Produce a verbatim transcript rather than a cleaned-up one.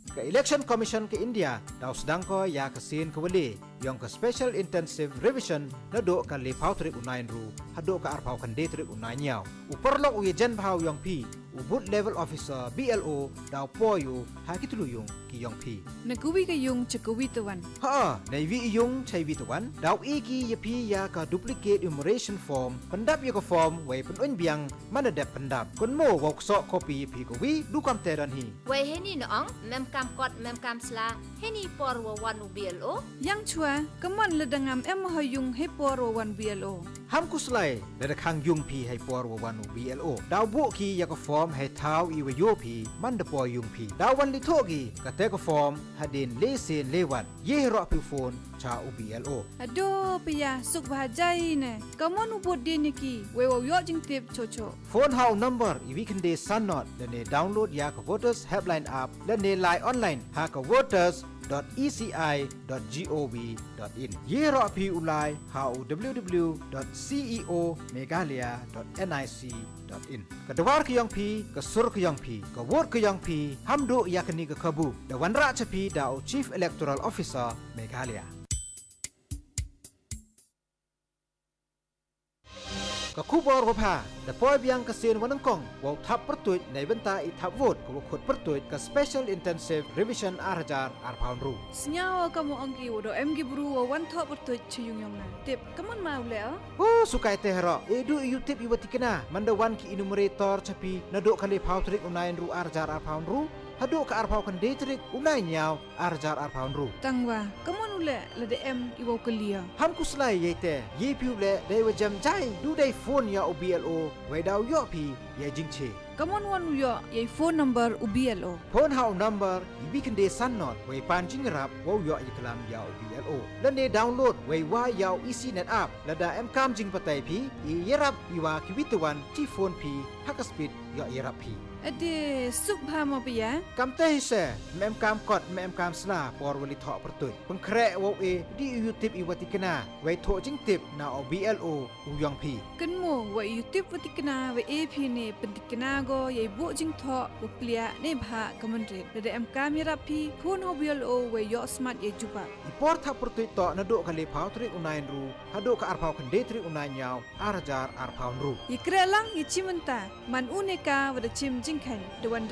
ke Election Commission ke India daw sedang ko ya kesin ke wali yang ke Special Intensive Revision na do ka le pau trip unain ru hado ka arpau kan de trip unai nyau uperlok uye jen pau yang pi ubut level officer B L O daw po yu ha kitulu yung ki yang pi Nagkuwi kayong tsakawi tawan. ha nei wi yung chai wi tuan daw iki ye pi ya ka duplicate enumeration form pendap ye ka form wei pen un biang mana dep pendap kun mo wok sok copy pi ko wi du kam te dan hi Wei heni noong mem kam kot mem kam sla heni por wa wan B L O Yang chua, kaman ledangam em hayung hepor wan B L O. ham kuslai le khang yung pi hai por wa wanu B L O daw bu ki ya ka form hai thau i wa yo pi man de por yung pi daw wan li tho ki ka te ka form hadin le sen le wat ye ro pi phone cha u B L O Aduh, pia suk bahajai ne. Kaman ubod din ki, wewa yo jing tip chocho. phone how number i we can de sun not le ne download ya ka voters helpline app le ne line online ha ka voters dot e c i dot gov dot in ye ro pi ulai ha u w w dot ceo meghalaya dot nic dot in ka dawar ka yang pi ka sur ka yang pi ka vote ka yang pi hamdo ya kani ka kabu da wanra cha pi da o chief electoral officer meghalaya ka kubor wa pha da poi biang ka sen wanang kong wa thap pertuit nei benta i thap vote ko khot pertuit ka special intensive revision arajar ar pound ru Senyawa kamu angki wodo em gibru wa wan thop bertuj chuyung yong na. Tip, kaman mau le ah? oh sukai teh ro edu youtube iwati kena manda wan ki enumerator chapi na do kali phau trik unain ru arjar ar pound ru hado ka ar phau kan de trik unai nyau arjar ar pound ru Tangwa, kaman ule lede em iwo kelia. ham kuslai ye te ye piu le dei wa jam jai du dei phone ya o B L O wei dau yo pi ye jing che Kaman wan uyo ye phone number u B L O. phone how number ibi kan de san not wei pan jing rap wo yo ye kalam ya o B L O lan ne download wei wa ya E C net app lada em kam jing patai pi i ye rap iwa ki bitawan ti phone pi hak speed yo ye rap pi Ade suk bhama pia. kam te se mem kam kot mem kam sla por wali tho pertui peng kre wo e di youtube iwati kena wei tho jing tip na o B L O u yong pi Kenmo wa YouTube watikna wa A P ne pentikna go ye bu jing tho wa plia ne bha kaman re. Lede em kamera pi phone ho B L O wa yo smart ye jupa. i por tha pertui to na do kali phau tri unain ru hado ka ar phau kan de tri unai nyau arajar ar phau ru Ye krelang ye chimenta man uneka wa de chim jingkhan de wan